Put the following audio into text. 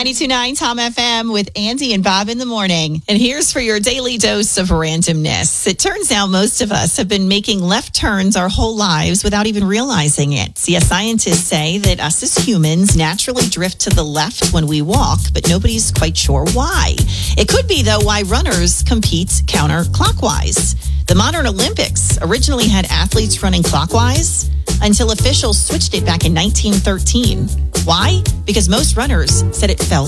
92.9 Tom FM with Andy and Bob in the morning. And here's for your daily dose of randomness. It turns out most of us have been making left turns our whole lives without even realizing it. Yes, scientists say that us as humans naturally drift to the left when we walk, but nobody's quite sure why. It could be, though, why runners compete counterclockwise. The modern Olympics originally had athletes running clockwise until officials switched it back in 1913. Why? Because most runners said it felt